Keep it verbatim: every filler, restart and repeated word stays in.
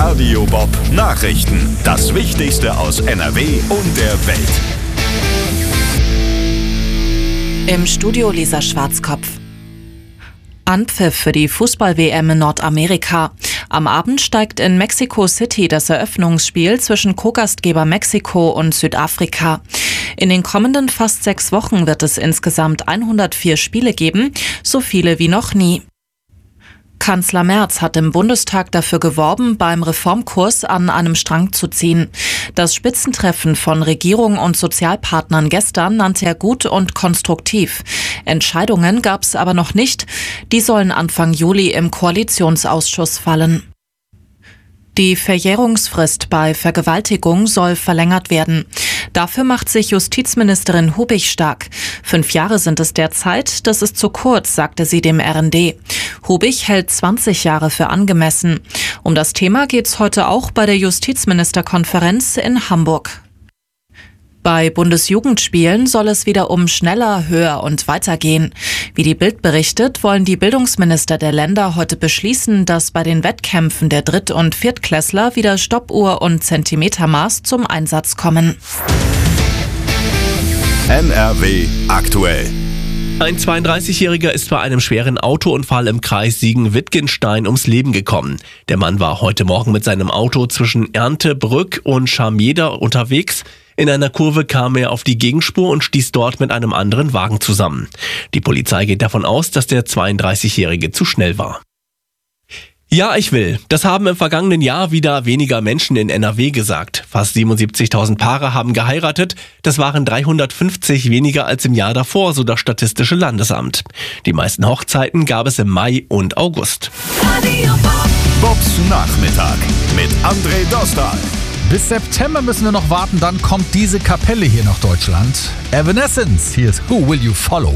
Radio Bob Nachrichten. Das Wichtigste aus N R W und der Welt. Im Studio Lisa Schwarzkopf. Anpfiff für die Fußball-W M in Nordamerika. Am Abend steigt in Mexico City das Eröffnungsspiel zwischen Co-Gastgeber Mexiko und Südafrika. In den kommenden fast sechs Wochen wird es insgesamt hundertvier Spiele geben, so viele wie noch nie. Kanzler Merz hat im Bundestag dafür geworben, beim Reformkurs an einem Strang zu ziehen. Das Spitzentreffen von Regierung und Sozialpartnern gestern nannte er gut und konstruktiv. Entscheidungen gab es aber noch nicht. Die sollen Anfang Juli im Koalitionsausschuss fallen. Die Verjährungsfrist bei Vergewaltigung soll verlängert werden. Dafür macht sich Justizministerin Hubig stark. Fünf Jahre sind es derzeit, das ist zu kurz, sagte sie dem R N D. Hubig hält zwanzig Jahre für angemessen. Um das Thema geht's heute auch bei der Justizministerkonferenz in Hamburg. Bei Bundesjugendspielen soll es wieder um schneller, höher und weiter gehen. Wie die Bild berichtet, wollen die Bildungsminister der Länder heute beschließen, dass bei den Wettkämpfen der Dritt- und Viertklässler wieder Stoppuhr und Zentimetermaß zum Einsatz kommen. N R W aktuell. Ein zweiunddreißigjähriger ist bei einem schweren Autounfall im Kreis Siegen-Wittgenstein ums Leben gekommen. Der Mann war heute Morgen mit seinem Auto zwischen Erntebrück und Scharmjeder unterwegs. In einer Kurve kam er auf die Gegenspur und stieß dort mit einem anderen Wagen zusammen. Die Polizei geht davon aus, dass der zweiunddreißigjährige zu schnell war. Ja, ich will. Das haben im vergangenen Jahr wieder weniger Menschen in N R W gesagt. Fast siebenundsiebzigtausend Paare haben geheiratet. Das waren dreihundertfünfzig weniger als im Jahr davor, so das Statistische Landesamt. Die meisten Hochzeiten gab es im Mai und August. Bobs Nachmittag mit André Dostal. Bis September müssen wir noch warten, dann kommt diese Kapelle hier nach Deutschland. Evanescence, hier ist Who Will You Follow?